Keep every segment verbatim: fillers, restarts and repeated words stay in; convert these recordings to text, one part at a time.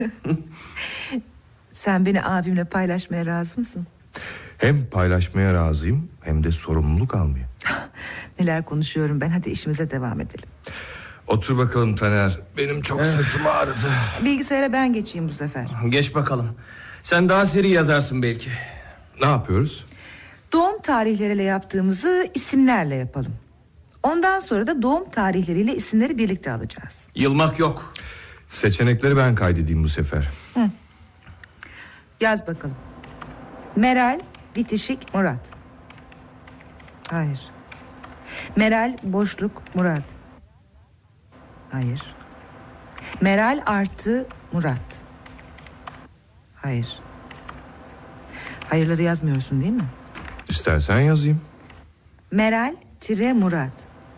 Sen beni abimle paylaşmaya razı mısın? Hem paylaşmaya razıyım hem de sorumluluk almaya. Neler konuşuyorum ben, hadi işimize devam edelim. Otur bakalım Taner, benim çok sırtım ağrıdı. Bilgisayara ben geçeyim bu sefer. Geç bakalım. Sen daha seri yazarsın belki. Ne yapıyoruz? Doğum tarihleriyle yaptığımızı isimlerle yapalım. Ondan sonra da doğum tarihleriyle isimleri birlikte alacağız. Yılmak yok. Seçenekleri ben kaydedeyim bu sefer. Hı. Yaz bakalım. Meral, bitişik, Murat. Hayır. Meral, boşluk, Murat. Hayır. Meral artı Murat. Hayır. Hayırları yazmıyorsun değil mi? İstersen yazayım. Meral tire Murat.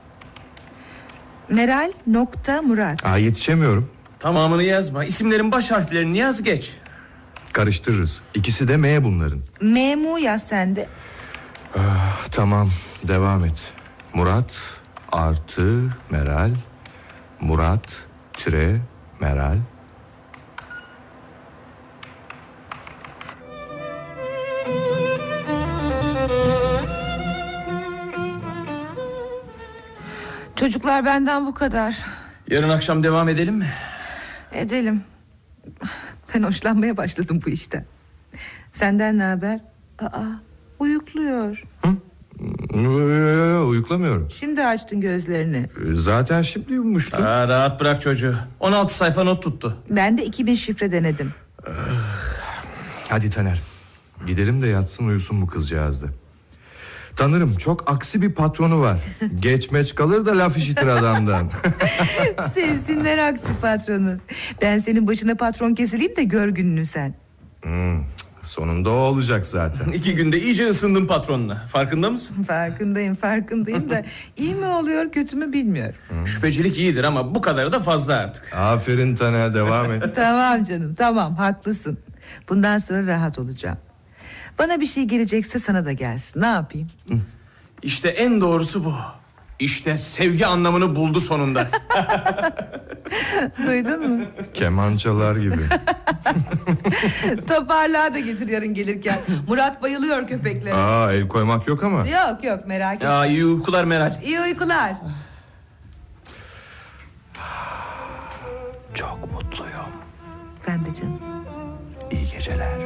Meral nokta Murat. Aa, yetişemiyorum. Tamamını yazma. İsimlerin baş harflerini yaz geç. Karıştırırız. İkisi de M bunların. Memu yaz sen de. Ah, tamam, devam et. Murat artı Meral. Murat tire Meral. Çocuklar, benden bu kadar. Yarın akşam devam edelim mi? Edelim. Ben hoşlanmaya başladım bu işten. Senden ne haber? Aa, uyukluyor. Hı? Uyuklamıyorum. Şimdi açtın gözlerini. Zaten şimdi yummuştum. Aa, rahat bırak çocuğu. on altı sayfa not tuttu. Ben de iki bin şifre denedim. Hadi Taner, gidelim de yatsın uyusun bu kızcağız da. Tanırım, çok aksi bir patronu var. Geç meç kalır da laf işitir adamdan. Sevsinler aksi patronu. Ben senin başına patron kesileyim de gör gününü sen. Hmm, sonunda o olacak zaten. İki günde iyice ısındın patronuna. Farkında mısın? Farkındayım farkındayım da iyi mi oluyor kötü mü bilmiyorum. Hmm. Şüphecilik iyidir ama bu kadarı da fazla artık. Aferin Taner, devam et. Tamam canım, tamam, haklısın. Bundan sonra rahat olacağım. Bana bir şey gelecekse sana da gelsin. Ne yapayım? İşte en doğrusu bu. İşte sevgi anlamını buldu sonunda. Duydun mu? Keman çalar gibi. Toparlığa da getir yarın gelirken. Murat bayılıyor köpeklere. Aa, el koymak yok ama. Yok yok, merak etme. Ya iyi uykular Meral. İyi uykular. Çok mutluyum. Ben de canım. İyi geceler.